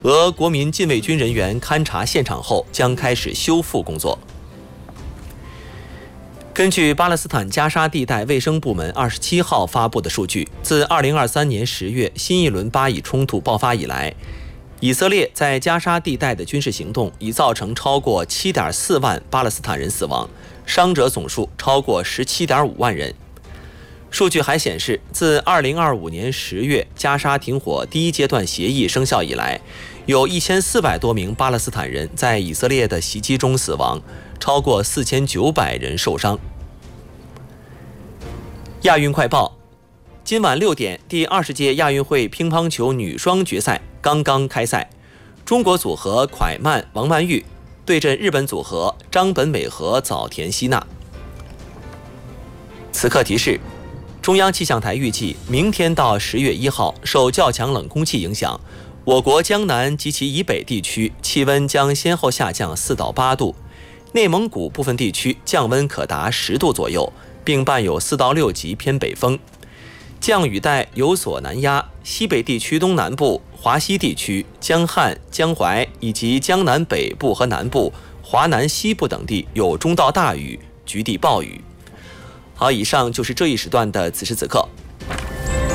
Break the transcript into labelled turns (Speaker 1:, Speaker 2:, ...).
Speaker 1: 俄国民禁卫军人员勘察现场后，将开始修复工作。根据巴勒斯坦加沙地带卫生部门27号发布的数据，自2023年10月新一轮巴以冲突爆发以来，以色列在加沙地带的军事行动已造成超过7.4万巴勒斯坦人死亡，伤者总数超过17.5万人。数据还显示，自2025年10月加沙停火第一阶段协议生效以来，有1400多名巴勒斯坦人在以色列的袭击中死亡，超过4900人受伤。亚运快报：今晚6点，第20届亚运会乒乓球女双决赛刚刚开赛，中国组合蒯曼、王曼玉对阵日本组合张本美和早田希娜。此刻提示：中央气象台预计，明天到10月1号，受较强冷空气影响，我国江南及其以北地区气温将先后下降4到8度，内蒙古部分地区降温可达10度左右，并伴有4到6级偏北风。降雨带有所南压，西北地区东南部、华西地区、江汉、江淮以及江南北部和南部、华南西部等地有中到大雨，局地暴雨。好，以上就是这一时段的此时此刻。